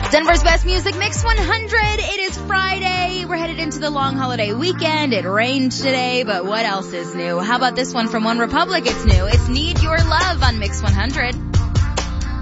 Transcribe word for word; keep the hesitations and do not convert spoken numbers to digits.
Denver's Best Music Mix one hundred. It is Friday. We're headed into the long holiday weekend. It rained today, but what else is new? How about this one from One Republic? It's new. It's Need Your Love on Mix one hundred.